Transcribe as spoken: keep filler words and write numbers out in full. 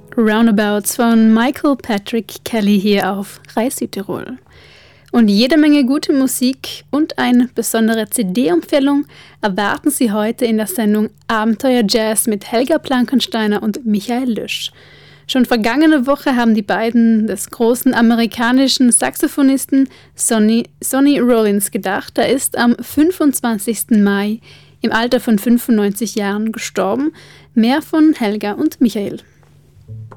Roundabouts von Michael Patrick Kelly hier auf Rai Südtirol. Und jede Menge gute Musik und eine besondere C D-Empfehlung erwarten Sie heute in der Sendung Abenteuer Jazz mit Helga Plankensteiner und Michael Lüsch. Schon vergangene Woche haben die beiden des großen amerikanischen Saxophonisten Sonny, Sonny Rollins gedacht. Er ist am fünfundzwanzigsten Mai im Alter von fünfundneunzig Jahren gestorben. Mehr von Helga und Michael.